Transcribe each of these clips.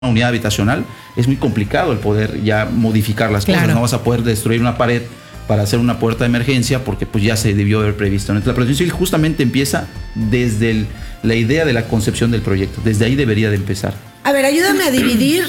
unidad habitacional, es muy complicado el poder ya modificar las cosas. No vas a poder destruir una pared para hacer una puerta de emergencia porque pues ya se debió haber previsto. Entonces, la protección civil justamente empieza desde la idea de la concepción del proyecto. Desde ahí debería de empezar. A ver, ayúdame a dividir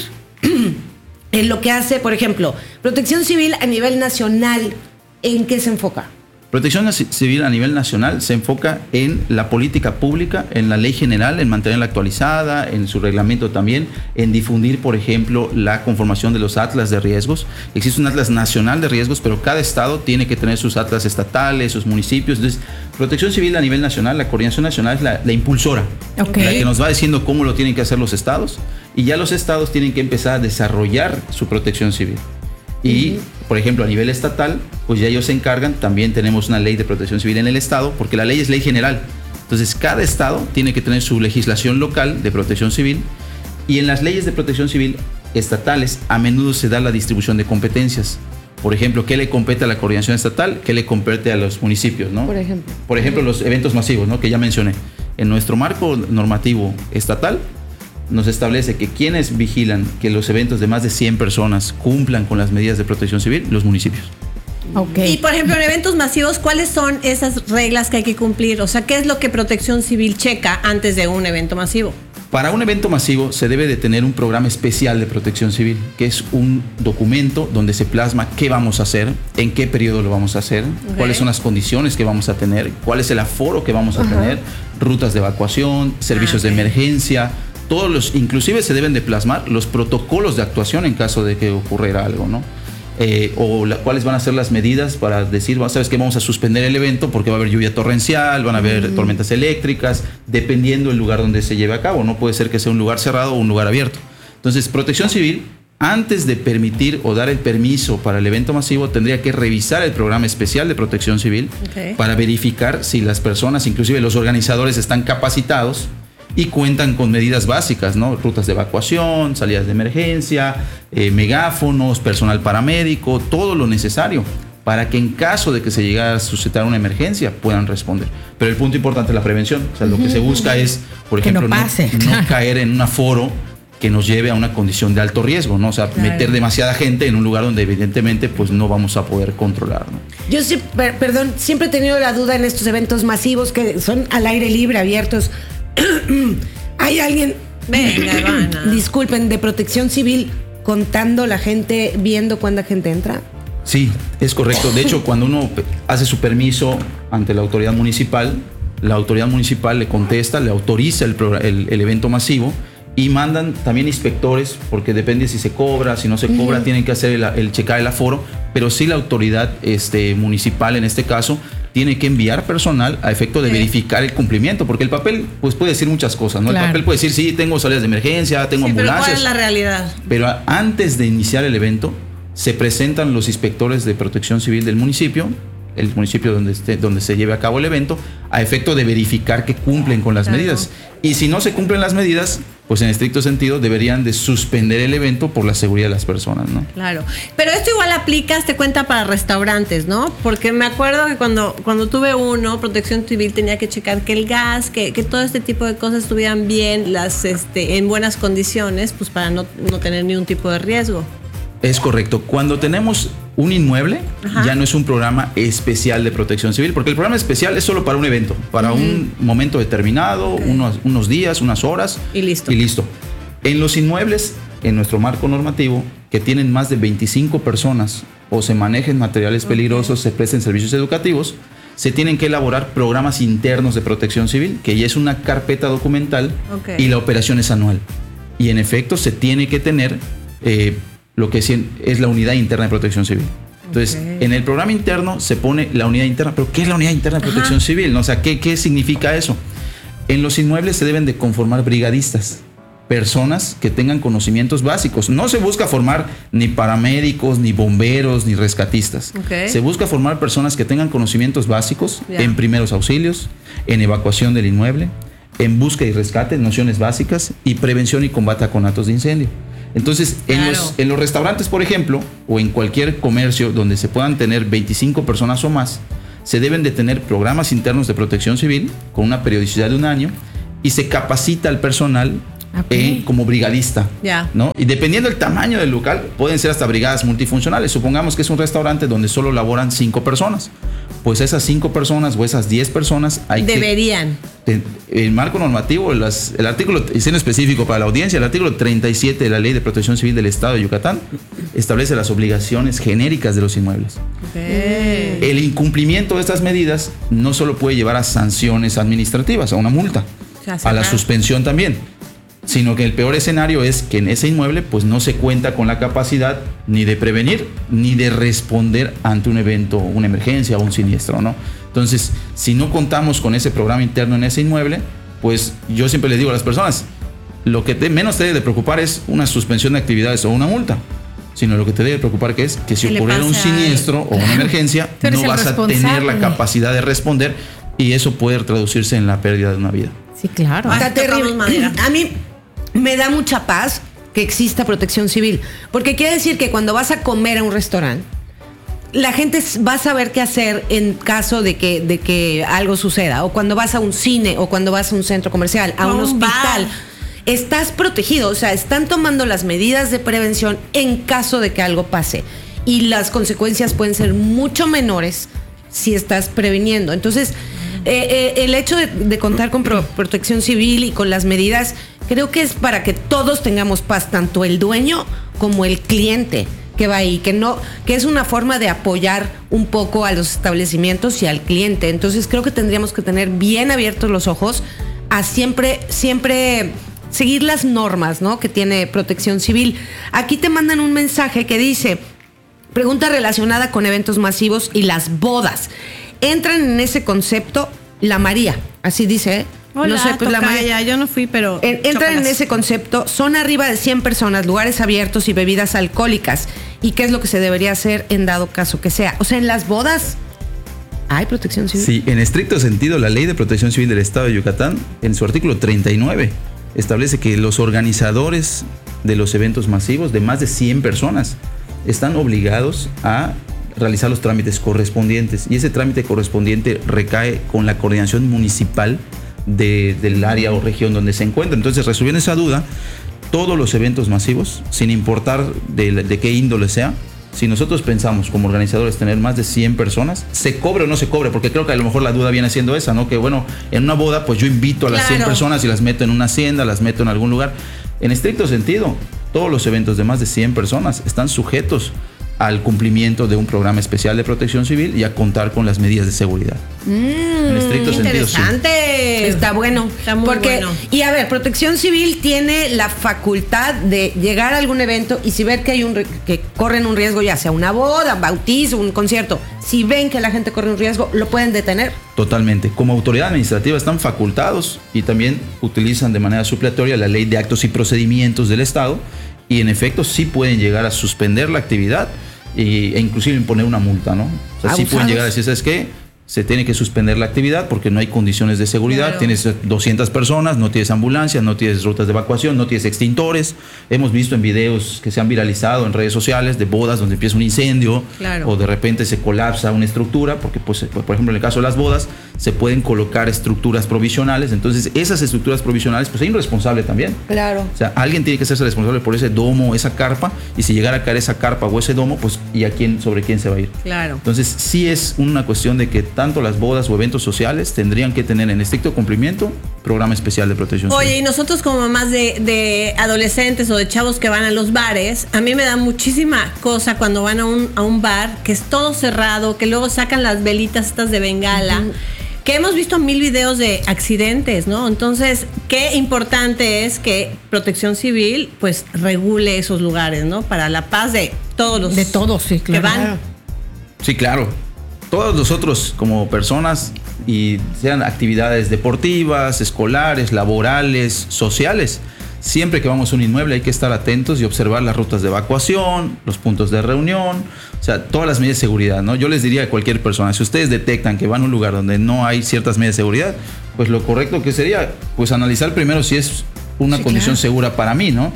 en lo que hace, por ejemplo, protección civil a nivel nacional. ¿En qué se enfoca? Protección civil a nivel nacional se enfoca en la política pública, en la ley general, en mantenerla actualizada, en su reglamento también, en difundir, por ejemplo, la conformación de los atlas de riesgos. Existe un atlas nacional de riesgos, pero cada estado tiene que tener sus atlas estatales, sus municipios. Entonces, protección civil a nivel nacional, la coordinación nacional es la impulsora, la que nos va diciendo cómo lo tienen que hacer los estados, y ya los estados tienen que empezar a desarrollar su protección civil. Y, por ejemplo, a nivel estatal, pues ya ellos se encargan. También tenemos una ley de protección civil en el estado, porque la ley es ley general. Entonces, cada estado tiene que tener su legislación local de protección civil. Y en las leyes de protección civil estatales, a menudo se da la distribución de competencias. Por ejemplo, ¿qué le compete a la coordinación estatal? ¿Qué le compete a los municipios, ¿no? Por ejemplo, los eventos masivos, ¿no? Que ya mencioné. En nuestro marco normativo estatal, nos establece que quienes vigilan que los eventos de más de 100 personas cumplan con las medidas de protección civil, los municipios. Y por ejemplo, en eventos masivos, ¿cuáles son esas reglas que hay que cumplir? O sea, ¿qué es lo que protección civil checa antes de un evento masivo? Para un evento masivo se debe de tener un programa especial de protección civil, que es un documento donde se plasma qué vamos a hacer, en qué periodo lo vamos a hacer, cuáles son las condiciones que vamos a tener, cuál es el aforo que vamos a tener, rutas de evacuación, servicios de emergencia. Todos los, inclusive se deben de plasmar los protocolos de actuación en caso de que ocurriera algo, ¿no? Cuáles van a ser las medidas para decir, sabes que vamos a suspender el evento porque va a haber lluvia torrencial, van a haber tormentas eléctricas, dependiendo del lugar donde se lleve a cabo. No puede ser que sea un lugar cerrado o un lugar abierto. Entonces, protección civil, antes de permitir o dar el permiso para el evento masivo, tendría que revisar el programa especial de protección civil para verificar si las personas, inclusive los organizadores, están capacitados y cuentan con medidas básicas, ¿no? Rutas de evacuación, salidas de emergencia, megáfonos, personal paramédico, todo lo necesario para que en caso de que se llegara a suscitar una emergencia puedan responder. Pero el punto importante es la prevención. O sea, lo que se busca es, por ejemplo, no caer en un aforo que nos lleve a una condición de alto riesgo, ¿no? O sea, meter demasiada gente en un lugar donde evidentemente pues no vamos a poder controlar, ¿no? Yo sí, siempre he tenido la duda en estos eventos masivos que son al aire libre, abiertos. ¿Hay alguien, disculpen, de protección civil contando la gente, viendo cuánta gente entra? Sí, es correcto. De hecho, cuando uno hace su permiso ante la autoridad municipal le contesta, le autoriza el evento masivo y mandan también inspectores, porque depende si se cobra, si no se cobra, tienen que hacer el checar el aforo, pero sí la autoridad municipal en este caso tiene que enviar personal a efecto de verificar el cumplimiento, porque el papel pues puede decir muchas cosas, ¿no? El papel puede decir, sí, tengo salidas de emergencia, tengo ambulancias. Pero ¿cuál es la realidad? Pero antes de iniciar el evento, se presentan los inspectores de protección civil del municipio, el municipio donde se lleve a cabo el evento, a efecto de verificar que cumplen con las medidas. Y si no se cumplen las medidas, pues en estricto sentido deberían de suspender el evento por la seguridad de las personas, ¿no? Claro, pero esto igual aplica, te cuenta para restaurantes, ¿no? Porque me acuerdo que cuando tuve protección civil tenía que checar que el gas, que todo este tipo de cosas estuvieran bien, en buenas condiciones, pues para no tener ningún tipo de riesgo. Es correcto. Cuando tenemos un inmueble, ya no es un programa especial de protección civil, porque el programa especial es solo para un evento, para un momento determinado, unos días, unas horas. Y listo. En los inmuebles, en nuestro marco normativo, que tienen más de 25 personas o se manejen materiales peligrosos, se presten servicios educativos, se tienen que elaborar programas internos de protección civil, que ya es una carpeta documental y la operación es anual. Y en efecto se tiene que tener lo que es la unidad interna de protección civil. Entonces, en el programa interno se pone la unidad interna, pero ¿qué es la unidad interna de protección civil? ¿No? O sea, ¿qué significa eso? En los inmuebles se deben de conformar brigadistas, personas que tengan conocimientos básicos. No se busca formar ni paramédicos, ni bomberos, ni rescatistas. Se busca formar personas que tengan conocimientos básicos en primeros auxilios, en evacuación del inmueble, en búsqueda y rescate, nociones básicas, y prevención y combate a conatos de incendio. Entonces, en los restaurantes, por ejemplo, o en cualquier comercio donde se puedan tener 25 personas o más, se deben de tener programas internos de protección civil con una periodicidad de un año y se capacita al personal como brigadista, ¿no? Y dependiendo del tamaño del local, pueden ser hasta brigadas multifuncionales. Supongamos que es un restaurante donde solo laboran 5 personas. Pues esas 5 personas o esas 10 personas deberían. El marco normativo, el artículo, en específico para la audiencia, el artículo 37 de la Ley de Protección Civil del Estado de Yucatán establece las obligaciones genéricas de los inmuebles. El incumplimiento de estas medidas no solo puede llevar a sanciones administrativas, a una multa, a la suspensión también, sino que el peor escenario es que en ese inmueble pues no se cuenta con la capacidad ni de prevenir ni de responder ante un evento, una emergencia o un siniestro, ¿no? Entonces, si no contamos con ese programa interno en ese inmueble, pues yo siempre les digo a las personas, lo que menos te debe de preocupar es una suspensión de actividades o una multa, sino lo que te debe preocupar que es que si ocurriera un siniestro o una emergencia, no vas a tener la capacidad de responder y eso puede traducirse en la pérdida de una vida. Sí, claro. Está terrible. A mí me da mucha paz que exista protección civil, porque quiere decir que cuando vas a comer a un restaurante, la gente va a saber qué hacer en caso de que algo suceda, o cuando vas a un cine, o cuando vas a un centro comercial, a un hospital. Estás protegido, o sea, están tomando las medidas de prevención en caso de que algo pase. Y las consecuencias pueden ser mucho menores si estás previniendo. Entonces, el hecho de contar con protección civil y con las medidas, creo que es para que todos tengamos paz, tanto el dueño como el cliente que va ahí, que es una forma de apoyar un poco a los establecimientos y al cliente. Entonces creo que tendríamos que tener bien abiertos los ojos a siempre seguir las normas, ¿no?, que tiene protección civil. Aquí te mandan un mensaje que dice: pregunta relacionada con eventos masivos y las bodas. Entran en ese concepto la María, así dice, ¿eh? Hola, no sé, pues la María, yo no fui, pero entran en ese concepto. Son arriba de 100 personas, lugares abiertos y bebidas alcohólicas. ¿Y qué es lo que se debería hacer en dado caso que sea? O sea, en las bodas ¿hay protección civil? Sí, en estricto sentido, la Ley de Protección Civil del Estado de Yucatán, en su artículo 39, establece que los organizadores de los eventos masivos de más de 100 personas están obligados a realizar los trámites correspondientes, y ese trámite correspondiente recae con la coordinación municipal del área o región donde se encuentra. Entonces, resolviendo esa duda, todos los eventos masivos, sin importar de qué índole sea, si nosotros pensamos como organizadores tener más de 100 personas, se cobre o no se cobre, porque creo que a lo mejor la duda viene siendo esa, ¿no? Que bueno, en una boda pues yo invito a las 100 personas y las meto en una hacienda, las meto en algún lugar. En estricto sentido, todos los eventos de más de 100 personas están sujetos al cumplimiento de un programa especial de protección civil y a contar con las medidas de seguridad. En estricto sentido, sí. Está bueno. Está muy bueno. Y a ver, protección civil tiene la facultad de llegar a algún evento y si ver que corren un riesgo, ya sea una boda, bautizo, un concierto, si ven que la gente corre un riesgo, ¿lo pueden detener? Totalmente. Como autoridad administrativa están facultados y también utilizan de manera supletoria la Ley de Actos y Procedimientos del Estado, y en efecto sí pueden llegar a suspender la actividad e inclusive imponer una multa, ¿no? O sea, sí pueden llegar a decir, ¿sabes qué? Se tiene que suspender la actividad porque no hay condiciones de seguridad. Claro. Tienes 200 personas, no tienes ambulancias, no tienes rutas de evacuación, no tienes extintores. Hemos visto en videos que se han viralizado en redes sociales de bodas donde empieza un incendio, claro, o de repente se colapsa una estructura, porque pues, por ejemplo en el caso de las bodas se pueden colocar estructuras provisionales. Entonces esas estructuras provisionales, pues hay un responsable también. Claro. O sea, alguien tiene que hacerse responsable por ese domo, esa carpa, y si llegara a caer esa carpa o ese domo, pues ¿y sobre quién se va a ir? Claro. Entonces sí es una cuestión de que tanto las bodas o eventos sociales tendrían que tener en estricto cumplimiento programa especial de protección civil. Oye, y nosotros como mamás de adolescentes o de chavos que van a los bares, a mí me da muchísima cosa cuando van a un bar que es todo cerrado, que luego sacan las velitas estas de bengala, que hemos visto 1000 videos de accidentes, ¿no? Entonces, qué importante es que Protección Civil pues regule esos lugares, ¿no? Para la paz de todos los sí, claro, que van. Sí, claro. Todos nosotros como personas, y sean actividades deportivas, escolares, laborales, sociales, siempre que vamos a un inmueble hay que estar atentos y observar las rutas de evacuación, los puntos de reunión, o sea, todas las medidas de seguridad, ¿no? Yo les diría a cualquier persona, si ustedes detectan que van a un lugar donde no hay ciertas medidas de seguridad, pues lo correcto que sería, pues analizar primero si es una condición segura para mí, ¿no?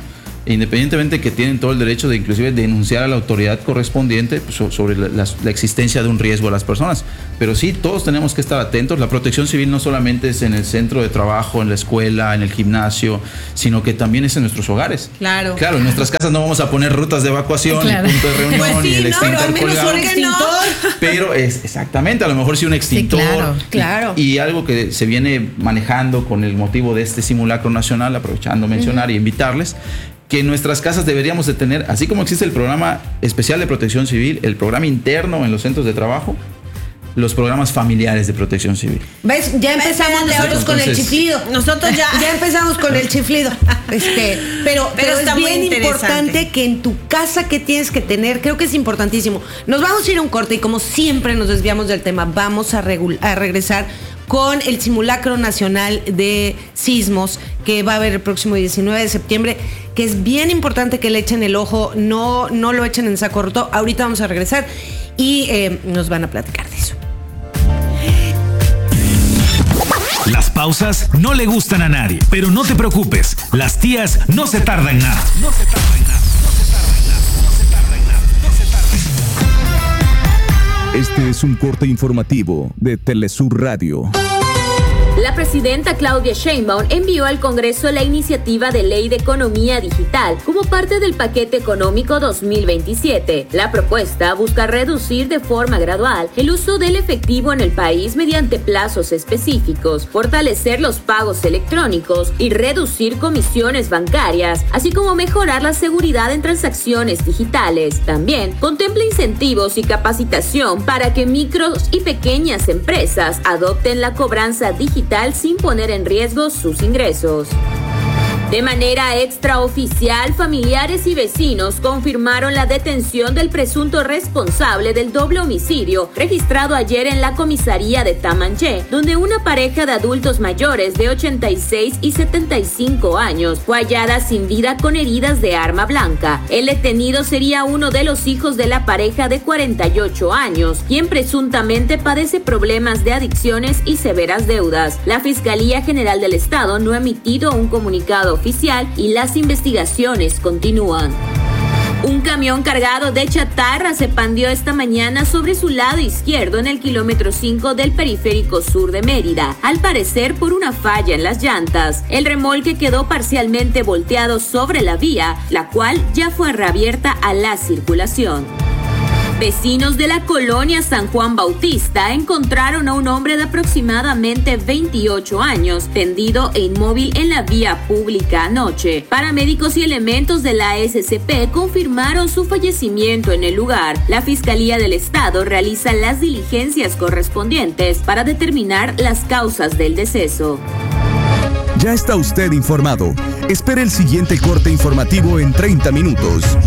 independientemente que tienen todo el derecho de inclusive denunciar a la autoridad correspondiente pues, sobre la existencia de un riesgo a las personas. Pero sí, todos tenemos que estar atentos. La protección civil no solamente es en el centro de trabajo, en la escuela, en el gimnasio, sino que también es en nuestros hogares. Claro. Claro, en nuestras casas no vamos a poner rutas de evacuación, claro, ni punto de reunión, pues sí, ni el extintor colgado. Pero es exactamente, a lo mejor sí un extintor. Sí, claro. Y algo que se viene manejando con el motivo de este simulacro nacional, aprovechando mencionar y invitarles, que en nuestras casas deberíamos de tener, así como existe el programa especial de protección civil, el programa interno en los centros de trabajo, los programas familiares de protección civil. ¿Ves? Ya empezamos nosotros con el chiflido. Nosotros ya empezamos con el chiflido. Pero es bien importante que en tu casa que tienes que tener, creo que es importantísimo. Nos vamos a ir a un corte y como siempre nos desviamos del tema, vamos a regresar con el simulacro nacional de sismos que va a haber el próximo 19 de septiembre, que es bien importante que le echen el ojo, no lo echen en saco roto. Ahorita vamos a regresar y nos van a platicar de eso. Las pausas no le gustan a nadie, pero no te preocupes, las tías no se tardan nada. Este es un corte informativo de Telesur Radio. La presidenta Claudia Sheinbaum envió al Congreso la iniciativa de Ley de Economía Digital como parte del paquete económico 2027. La propuesta busca reducir de forma gradual el uso del efectivo en el país mediante plazos específicos, fortalecer los pagos electrónicos y reducir comisiones bancarias, así como mejorar la seguridad en transacciones digitales. También contempla incentivos y capacitación para que micros y pequeñas empresas adopten la cobranza digital sin poner en riesgo sus ingresos. De manera extraoficial, familiares y vecinos confirmaron la detención del presunto responsable del doble homicidio registrado ayer en la comisaría de Tamanché, donde una pareja de adultos mayores de 86 y 75 años fue hallada sin vida con heridas de arma blanca. El detenido sería uno de los hijos de la pareja de 48 años, quien presuntamente padece problemas de adicciones y severas deudas. La Fiscalía General del Estado no ha emitido un comunicado oficial y las investigaciones continúan. Un camión cargado de chatarra se pandeó esta mañana sobre su lado izquierdo en el kilómetro 5 del periférico sur de Mérida, al parecer por una falla en las llantas. El remolque quedó parcialmente volteado sobre la vía, la cual ya fue reabierta a la circulación. Vecinos de la colonia San Juan Bautista encontraron a un hombre de aproximadamente 28 años tendido e inmóvil en la vía pública anoche. Paramédicos y elementos de la SCP confirmaron su fallecimiento en el lugar. La Fiscalía del Estado realiza las diligencias correspondientes para determinar las causas del deceso. Ya está usted informado. Espere el siguiente corte informativo en 30 minutos.